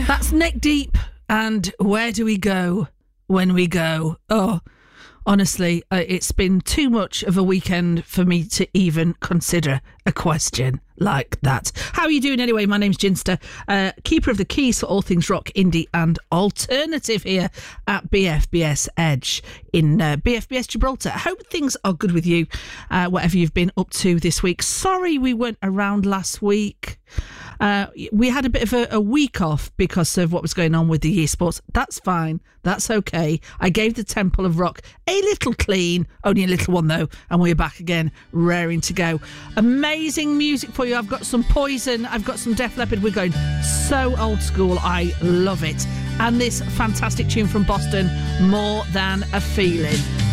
That's Neck Deep, and where do we go when we go? Oh, honestly, it's been too much of a weekend for me to even consider a question like that. How are you doing anyway? My name's Ginster, keeper of the keys for all things rock, indie and alternative here at BFBS Edge in BFBS Gibraltar. I hope things are good with you, whatever you've been up to this week. Sorry we weren't around last week. We had a bit of a week off because of what was going on with the eSports. That's fine. That's okay. I gave the Temple of Rock a little clean, only a little one though, and we're back again, raring to go. Amazing music for you. I've got some Poison. I've got some Def Leppard. We're going so old school. I love it. And this fantastic tune from Boston, More Than a Feeling.